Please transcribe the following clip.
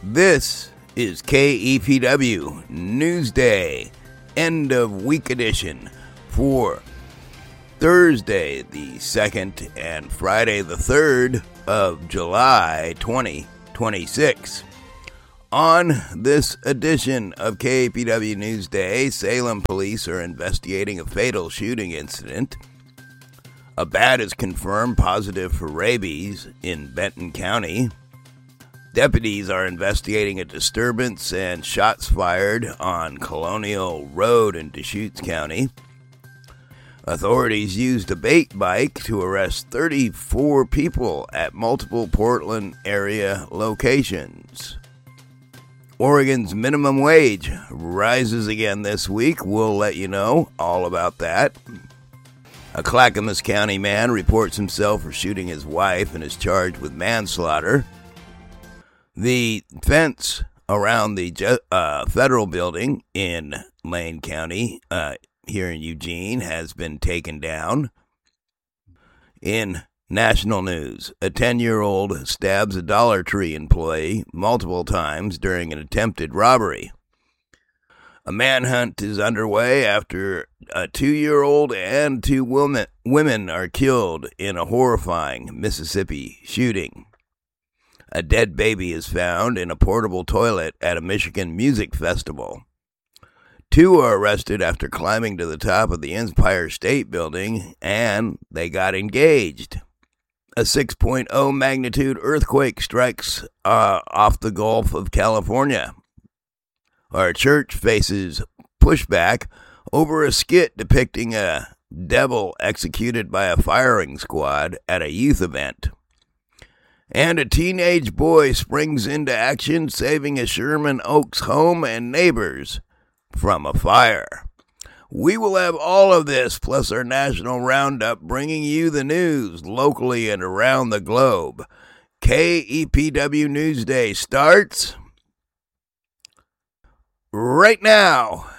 This is KEPW Newsday, end of week edition for Thursday the 2nd and Friday the 3rd of July 2026. On this edition of KEPW Newsday, Salem police are investigating a fatal shooting incident. A bat is confirmed positive for rabies in Benton County. Deputies are investigating a disturbance and shots fired on Colonial Road in Deschutes County. Authorities used a bait bike to arrest 34 people at multiple Portland area locations. Oregon's minimum wage rises again this week. We'll let you know all about that. A Clackamas County man reports himself for shooting his wife and is charged with manslaughter. The fence around the federal building in Lane County, here in Eugene, has been taken down. In national news, a 10-year-old stabs a Dollar Tree employee multiple times during an attempted robbery. A manhunt is underway after a 2-year-old and 2 women are killed in a horrifying Mississippi shooting. A dead baby is found in a portable toilet at a Michigan music festival. 2 are arrested after climbing to the top of the Empire State Building, and they got engaged. A 6.0 magnitude earthquake strikes off the Gulf of California. Our church faces pushback over a skit depicting a devil executed by a firing squad at a youth event. And a teenage boy springs into action, saving a Sherman Oaks home and neighbors from a fire. We will have all of this, plus our national roundup, bringing you the news locally and around the globe. KEPW Newsday starts right now.